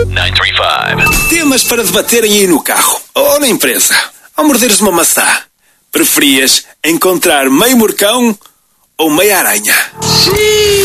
935. Temas para debaterem aí no carro ou na empresa. Ao morderes uma maçã, preferias encontrar meio morcão ou meia aranha? Sim.